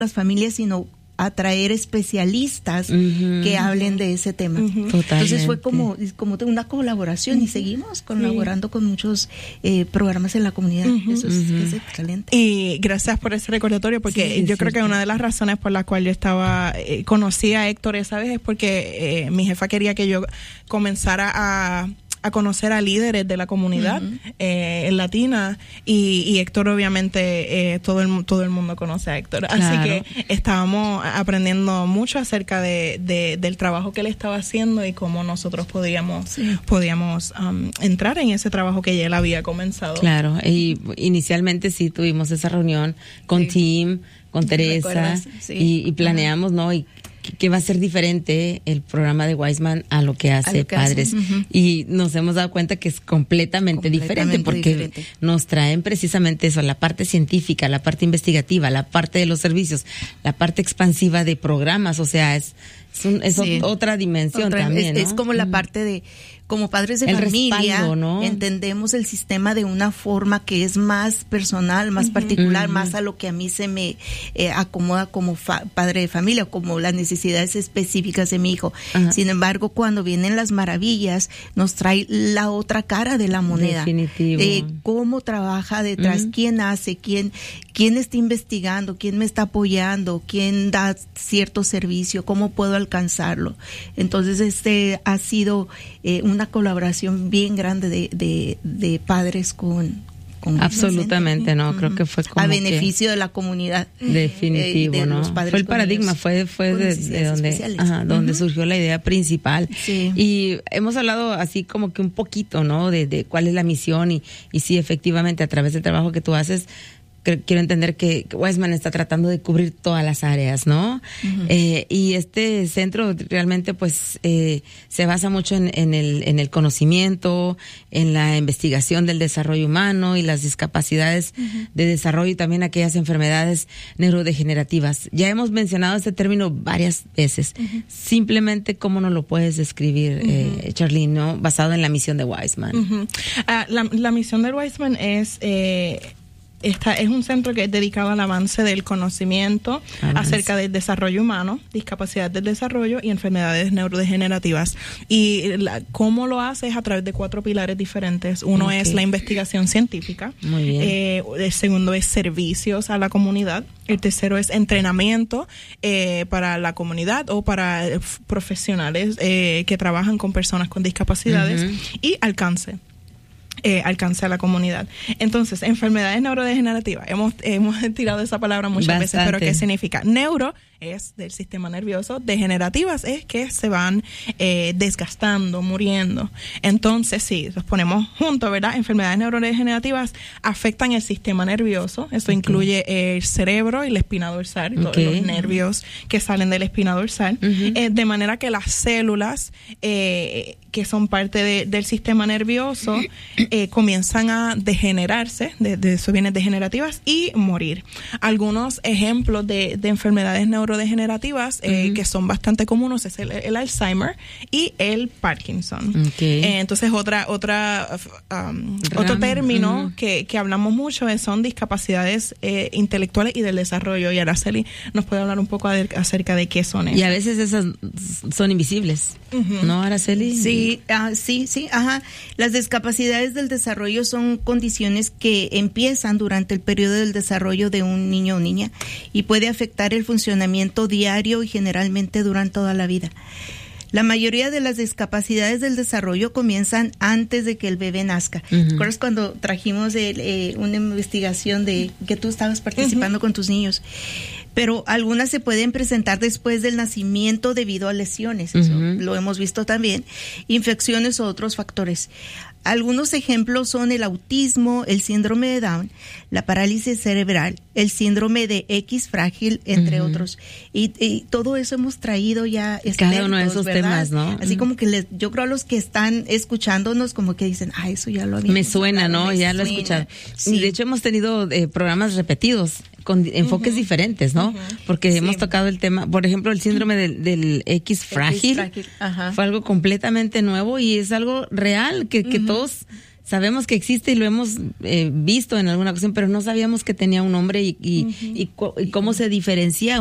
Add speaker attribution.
Speaker 1: las familias, sino atraer especialistas que hablen de ese tema. Entonces fue como una colaboración y seguimos colaborando con muchos programas en la comunidad. Eso es excelente.
Speaker 2: Y gracias por ese recordatorio, porque yo creo que una de las razones por la cual yo conocí a Héctor esa vez es porque mi jefa quería que yo comenzara a conocer a líderes de la comunidad latina, y Héctor obviamente todo el mundo conoce a Héctor, así que estábamos aprendiendo mucho acerca del trabajo que él estaba haciendo y cómo nosotros podíamos entrar en ese trabajo que ya él había comenzado.
Speaker 3: Claro, y inicialmente sí tuvimos esa reunión con Tim, con Teresa, y planeamos, ¿no? Y que va a ser diferente el programa de Wiseman a lo que hace Padres. Y nos hemos dado cuenta que es completamente diferente, porque nos traen precisamente eso, la parte científica, la parte investigativa, la parte de los servicios, la parte expansiva de programas. O sea, es otra dimensión también, ¿no?
Speaker 1: Es como la parte de, como padres de familia, respaldo, ¿no? Entendemos el sistema de una forma que es más personal, más particular, más a lo que a mí se me acomoda como padre de familia, como las necesidades específicas de mi hijo. Sin embargo, cuando vienen las maravillas, nos trae la otra cara de la moneda.
Speaker 3: Definitivo.
Speaker 1: Cómo trabaja detrás, quién hace, quién está investigando, quién me está apoyando, quién da cierto servicio, cómo puedo alcanzarlo. Entonces, ha sido una colaboración bien grande de padres con
Speaker 3: absolutamente, ¿no? Creo que fue como
Speaker 1: a beneficio de la comunidad.
Speaker 3: Definitivo,
Speaker 1: de
Speaker 3: ¿no?
Speaker 1: los padres
Speaker 3: fue el paradigma, fue de donde surgió la idea principal.
Speaker 1: Sí.
Speaker 3: Y hemos hablado así como que un poquito, ¿no? De cuál es la misión y sí, efectivamente, a través del trabajo que tú haces, quiero entender que Wiseman está tratando de cubrir todas las áreas, ¿no? Y este centro realmente pues se basa mucho en el conocimiento, en la investigación del desarrollo humano y las discapacidades de desarrollo, y también aquellas enfermedades neurodegenerativas. Ya hemos mencionado este término varias veces. Simplemente, ¿cómo nos lo puedes describir, Charlene, ¿no? Basado en la misión de Wiseman?
Speaker 2: La misión de Wiseman es un centro que es dedicado al avance del conocimiento acerca del desarrollo humano, discapacidad del desarrollo y enfermedades neurodegenerativas. Y cómo lo hace es a través de 4 pilares diferentes. Uno es la investigación científica.
Speaker 3: Muy bien.
Speaker 2: El segundo es servicios a la comunidad. El tercero es entrenamiento para la comunidad o para profesionales que trabajan con personas con discapacidades. Y alcance a la comunidad. Entonces, enfermedades neurodegenerativas, hemos tirado esa palabra muchas veces, pero ¿qué significa? Neuro es del sistema nervioso, degenerativas es que se van desgastando, muriendo. Entonces, sí, los ponemos juntos, ¿verdad? Enfermedades neurodegenerativas afectan el sistema nervioso, esto incluye el cerebro y la espina dorsal, todos los nervios que salen de la espina dorsal, de manera que las células que son parte del sistema nervioso comienzan a degenerarse, de eso vienen degenerativas, y morir. Algunos ejemplos de enfermedades neurodegenerativas que son bastante comunes es el Alzheimer y el Parkinson. Entonces otro término que hablamos mucho son discapacidades intelectuales y del desarrollo, y Araceli nos puede hablar un poco acerca de qué son esas.
Speaker 3: Y a veces esas son invisibles, ¿no, Araceli?
Speaker 1: Sí, Las discapacidades del desarrollo son condiciones que empiezan durante el periodo del desarrollo de un niño o niña y puede afectar el funcionamiento diario y generalmente durante toda la vida. La mayoría de las discapacidades del desarrollo comienzan antes de que el bebé nazca. ¿Recuerdas cuando trajimos una investigación de que tú estabas participando con tus niños? Pero algunas se pueden presentar después del nacimiento debido a lesiones, eso lo hemos visto también, infecciones o otros factores. Algunos ejemplos son el autismo, el síndrome de Down, la parálisis cerebral, el síndrome de X frágil, entre otros. Y todo eso hemos traído ya
Speaker 3: cada uno de esos
Speaker 1: ¿verdad?
Speaker 3: Temas, ¿no?
Speaker 1: Así como que yo creo a los que están escuchándonos como que dicen, eso ya lo había
Speaker 3: me suena, ¿no? Ya lo he escuchado. Sí. De hecho, hemos tenido programas repetidos con enfoques diferentes, ¿no? Porque hemos tocado el tema, por ejemplo, el síndrome del X frágil. Fue algo completamente nuevo y es algo real que todos sabemos que existe y lo hemos visto en alguna ocasión, pero no sabíamos que tenía un nombre y cómo se diferencia